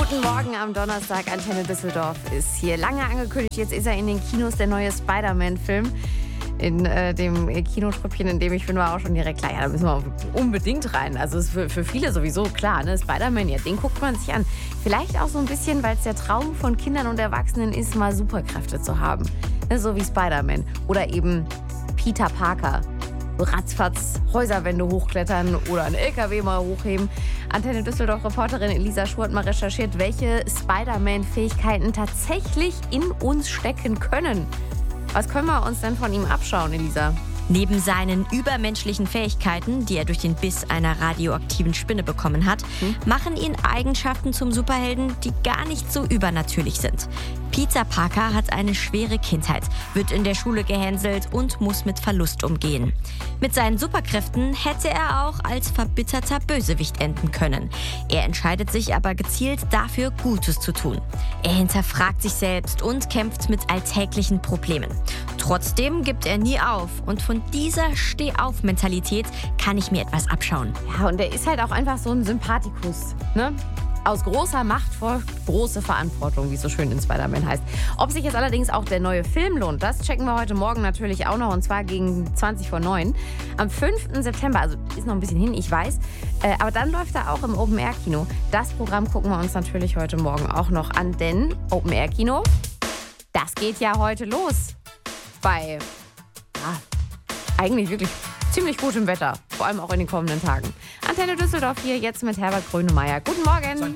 Guten Morgen am Donnerstag. Antenne Düsseldorf ist hier. Lange angekündigt, jetzt ist er in den Kinos, der neue Spider-Man-Film. In dem Kinotrüppchen, in dem ich bin, war auch schon direkt klar, ja, da müssen wir unbedingt rein. Also ist für viele sowieso klar, ne? Spider-Man, ja, den guckt man sich an. Vielleicht auch so ein bisschen, weil es der Traum von Kindern und Erwachsenen ist, mal Superkräfte zu haben. Ne? So wie Spider-Man. Oder eben Peter Parker. Ratzfatz Häuserwände hochklettern oder einen LKW mal hochheben. Antenne Düsseldorf-Reporterin Elisa Schur hat mal recherchiert, welche Spider-Man-Fähigkeiten tatsächlich in uns stecken können. Was können wir uns denn von ihm abschauen, Elisa? Neben seinen übermenschlichen Fähigkeiten, die er durch den Biss einer radioaktiven Spinne bekommen hat, machen ihn Eigenschaften zum Superhelden, die gar nicht so übernatürlich sind. Peter Parker hat eine schwere Kindheit, wird in der Schule gehänselt und muss mit Verlust umgehen. Mit seinen Superkräften hätte er auch als verbitterter Bösewicht enden können. Er entscheidet sich aber gezielt dafür, Gutes zu tun. Er hinterfragt sich selbst und kämpft mit alltäglichen Problemen. Trotzdem gibt er nie auf und von dieser Steh-auf-Mentalität kann ich mir etwas abschauen. Ja, und er ist halt auch einfach so ein Sympathikus, ne? Aus großer Macht folgt große Verantwortung, wie es so schön in Spider-Man heißt. Ob sich jetzt allerdings auch der neue Film lohnt, das checken wir heute Morgen natürlich auch noch, und zwar gegen 20:09. Am 5. September, also ist noch ein bisschen hin, ich weiß, aber dann läuft er auch im Open-Air-Kino. Das Programm gucken wir uns natürlich heute Morgen auch noch an, denn Open-Air-Kino, das geht ja heute los. Bei eigentlich wirklich ziemlich gutem Wetter, vor allem auch in den kommenden Tagen. Antenne Düsseldorf hier jetzt mit Herbert Grönemeyer. Guten Morgen.